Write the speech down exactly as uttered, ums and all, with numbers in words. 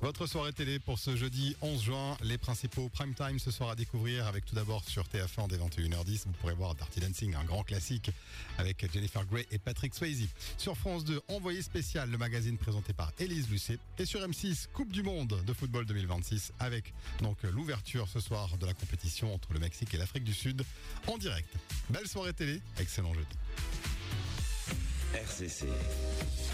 Votre soirée télé pour ce jeudi onze juin, les principaux prime time ce soir à découvrir avec tout d'abord sur T F un dès vingt et une heures dix, vous pourrez voir Dirty Dancing, un grand classique avec Jennifer Grey et Patrick Swayze. Sur France deux, Envoyé spécial, le magazine présenté par Élise Lucet. Et sur M six, Coupe du Monde de football deux mille vingt-six avec donc l'ouverture ce soir de la compétition entre le Mexique et l'Afrique du Sud en direct. Belle soirée télé, excellent jeudi. R C C.